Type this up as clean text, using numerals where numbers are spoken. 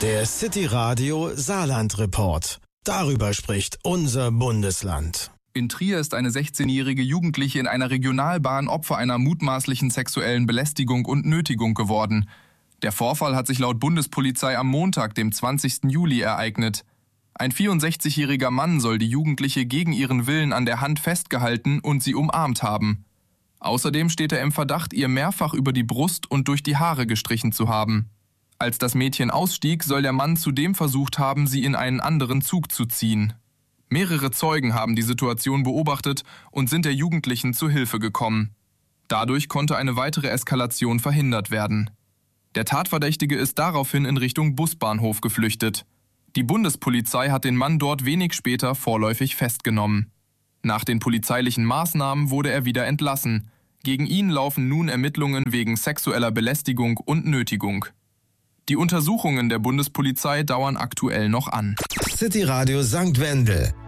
Der City Radio Saarland Report. Darüber spricht unser Bundesland. In Trier ist eine 16-jährige Jugendliche in einer Regionalbahn Opfer einer mutmaßlichen sexuellen Belästigung und Nötigung geworden. Der Vorfall hat sich laut Bundespolizei am Montag, dem 20. Juli, ereignet. Ein 64-jähriger Mann soll die Jugendliche gegen ihren Willen an der Hand festgehalten und sie umarmt haben. Außerdem steht er im Verdacht, ihr mehrfach über die Brust und durch die Haare gestrichen zu haben. Als das Mädchen ausstieg, soll der Mann zudem versucht haben, sie in einen anderen Zug zu ziehen. Mehrere Zeugen haben die Situation beobachtet und sind der Jugendlichen zu Hilfe gekommen. Dadurch konnte eine weitere Eskalation verhindert werden. Der Tatverdächtige ist daraufhin in Richtung Busbahnhof geflüchtet. Die Bundespolizei hat den Mann dort wenig später vorläufig festgenommen. Nach den polizeilichen Maßnahmen wurde er wieder entlassen. Gegen ihn laufen nun Ermittlungen wegen sexueller Belästigung und Nötigung. Die Untersuchungen der Bundespolizei dauern aktuell noch an. City Radio St. Wendel.